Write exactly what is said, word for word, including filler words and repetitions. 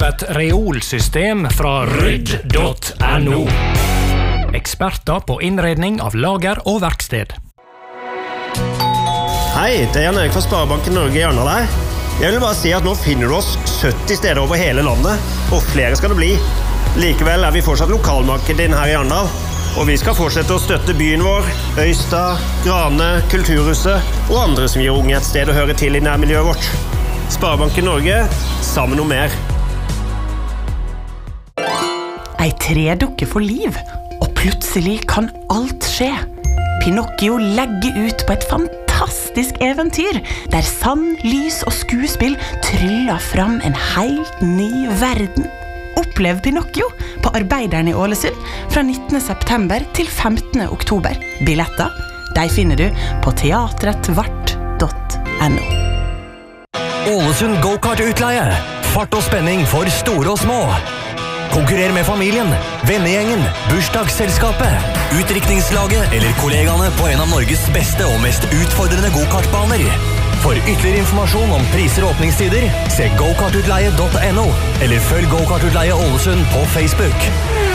et reolsystem fra rydd punktum no. Eksperter på innredning av lager og verksted. Hei, det er Jan Erik fra Sparebanken Norge i Arendal her. Jeg vil bare si at nå finner du oss sytti steder over hele landet, og flere skal det bli. Likevel er vi fortsatt lokalmarkedet din her i Arendal, og vi skal fortsette å støtte byen vår, Øystad, Grane, Kulturhuset og andre som gir unge et sted å høre til i nærmiljøet vårt. Sparebanken Norge, sammen om mer. Ei tredukke for liv, og plutselig kan alt skje. Pinocchio legger ut på et fantastisk eventyr, der sand, lys og skuespill tryller fram en helt ny verden. Opplev Pinocchio på Arbeideren i Ålesund fra nittende september til femtende oktober. Billetter, de finner du på teatretvart punktum no. Ålesund go-kart-utleie. Fart og spenning for store og små. Konkurrer med familien, vennegjengen, bursdagsselskapet, utdrikningslaget eller kollegaene på en av Norges beste og mest utfordrende go-kartbaner. For ytterligere informasjon om priser og åpningstider, se go kart utleie punktum no eller følg Go-kart-utleie Ålesund på Facebook.